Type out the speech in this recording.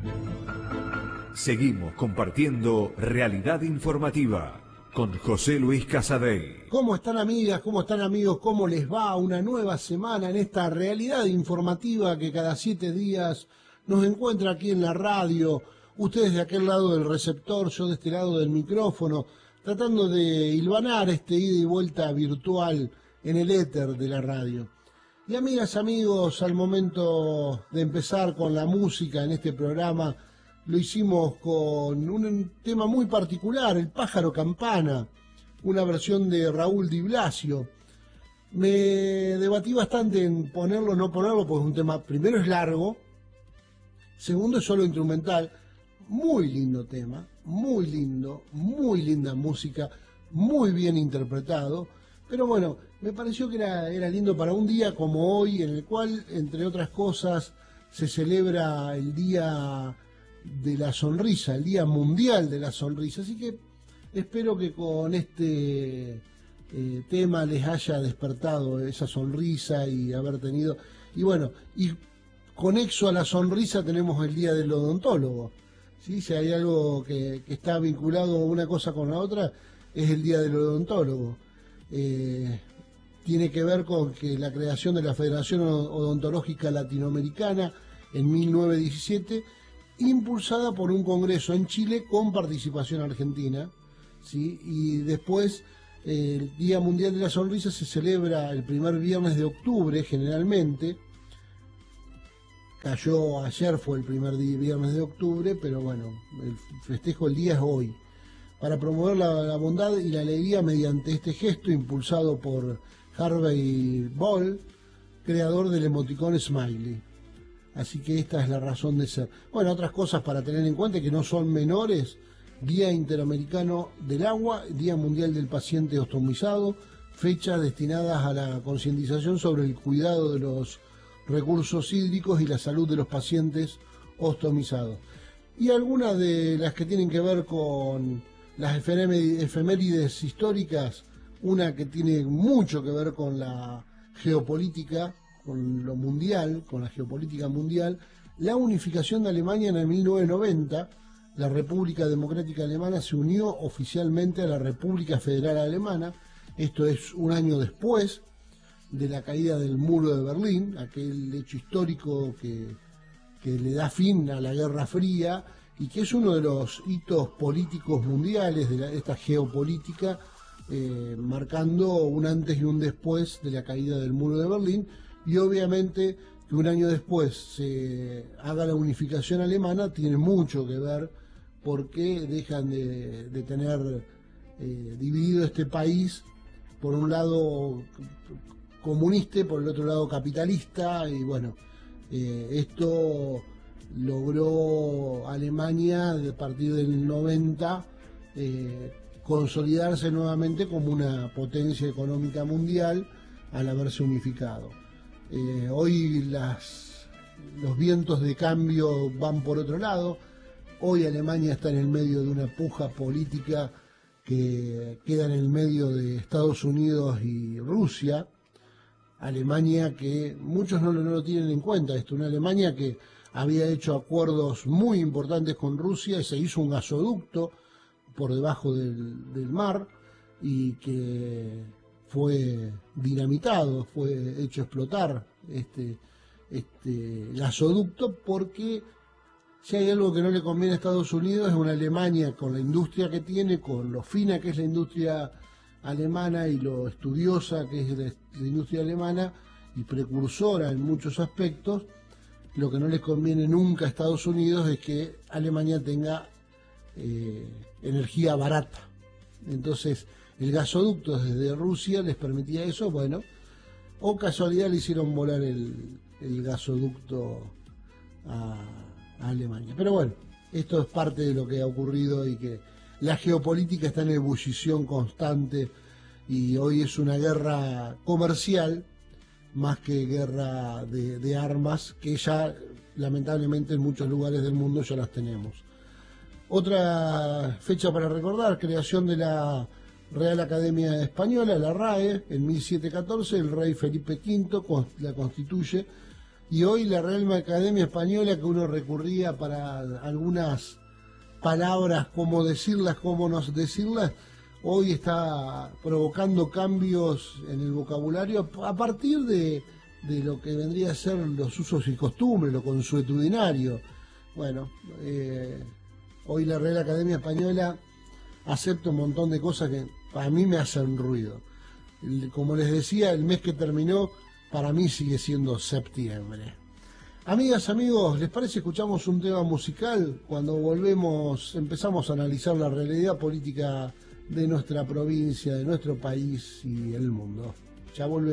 Seguimos compartiendo Realidad Informativa con José Luis Casadei. ¿Cómo están, amigas? ¿Cómo están, amigos? ¿Cómo les va? Una nueva semana en esta Realidad Informativa que cada 7 días nos encuentra aquí en la radio. Ustedes de aquel lado del receptor, yo de este lado del micrófono, tratando de hilvanar este ida y vuelta virtual en el éter de la radio. Y amigas, amigos, al momento de empezar con la música en este programa, lo hicimos con un tema muy particular, El pájaro campana, una versión de Raúl Di Blasio. Me debatí bastante en ponerlo o no ponerlo, porque es un tema, primero es largo, segundo es solo instrumental, muy lindo tema, muy lindo, muy linda música, muy bien interpretado, pero bueno, me pareció que era lindo para un día como hoy, en el cual, entre otras cosas, se celebra el Día de la Sonrisa, el Día Mundial de la Sonrisa, así que espero que con este tema les haya despertado esa sonrisa y haber tenido, y bueno, y conexo a la sonrisa tenemos el Día del Odontólogo, ¿sí? Si hay algo que está vinculado una cosa con la otra, es el Día del Odontólogo. Tiene que ver con que la creación de la Federación Odontológica Latinoamericana en 1917, impulsada por un congreso en Chile con participación argentina, ¿sí? Y después el Día Mundial de la Sonrisa se celebra el primer viernes de octubre generalmente. Cayó ayer, fue el primer viernes de octubre, pero bueno, el festejo del día es hoy, para promover la bondad y la alegría mediante este gesto impulsado por Harvey Ball, creador del emoticón Smiley. Así que esta es la razón de ser. Bueno, otras cosas para tener en cuenta que no son menores: Día Interamericano del Agua, Día Mundial del Paciente Ostomizado, fechas destinadas a la concientización sobre el cuidado de los recursos hídricos y la salud de los pacientes ostomizados. Y algunas de las que tienen que ver con las efemérides históricas, una que tiene mucho que ver con la geopolítica, con lo mundial, con la geopolítica mundial, la unificación de Alemania en el 1990, la República Democrática Alemana se unió oficialmente a la República Federal Alemana. Esto es un año después de la caída del muro de Berlín, aquel hecho histórico que le da fin a la Guerra Fría y que es uno de los hitos políticos mundiales de esta geopolítica, marcando un antes y un después de la caída del muro de Berlín. Y obviamente que un año después se haga la unificación alemana tiene mucho que ver, porque dejan de tener dividido este país, por un lado comunista, por el otro lado capitalista, y bueno, esto logró Alemania a partir del 90 consolidarse nuevamente como una potencia económica mundial al haberse unificado. Hoy los vientos de cambio van por otro lado. Hoy Alemania está en el medio de una puja política que queda en el medio de Estados Unidos y Rusia. Alemania que muchos no lo tienen en cuenta, una Alemania que había hecho acuerdos muy importantes con Rusia y se hizo un gasoducto por debajo del mar y que fue dinamitado, fue hecho explotar este gasoducto, porque si hay algo que no le conviene a Estados Unidos es una Alemania con la industria que tiene, con lo fina que es la industria alemana y lo estudiosa que es la industria alemana y precursora en muchos aspectos. Lo que no les conviene nunca a Estados Unidos es que Alemania tenga energía barata. Entonces el gasoducto desde Rusia les permitía eso. Bueno, o casualidad le hicieron volar el gasoducto a Alemania. Pero bueno, esto es parte de lo que ha ocurrido y que la geopolítica está en ebullición constante y hoy es una guerra comercial más que guerra de armas, que ya lamentablemente en muchos lugares del mundo ya las tenemos. Otra fecha para recordar: creación de la Real Academia Española, la RAE, en 1714, el rey Felipe V la constituye y hoy la Real Academia Española, que uno recurría para algunas palabras, cómo decirlas, cómo no decirlas, hoy está provocando cambios en el vocabulario a partir de lo que vendría a ser los usos y costumbres, lo consuetudinario. Bueno, hoy la Real Academia Española acepta un montón de cosas que para mí me hacen ruido. Como les decía, el mes que terminó para mí sigue siendo septiembre. Amigas, amigos, ¿les parece escuchamos un tema musical? Cuando volvemos empezamos a analizar la realidad política de nuestra provincia, de nuestro país y el mundo. Ya volvemos.